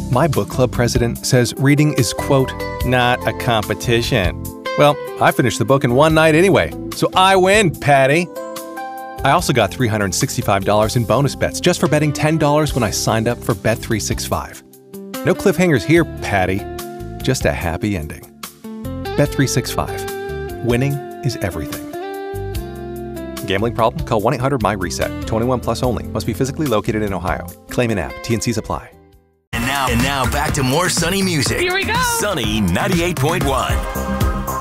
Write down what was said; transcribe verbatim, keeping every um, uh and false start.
My book club president says reading is, quote, not a competition. Well, I finished the book in one night anyway, so I win, Patty. I also got three hundred sixty-five dollars in bonus bets just for betting ten dollars when I signed up for Bet three sixty-five. No cliffhangers here, Patty. Just a happy ending. Bet three sixty-five. Winning is everything. Gambling problem? Call one eight hundred my reset. twenty-one plus only. Must be physically located in Ohio. Claim in app. T N Cs apply. And now, and now back to more Sunny music. Here we go. Sunny ninety-eight point one.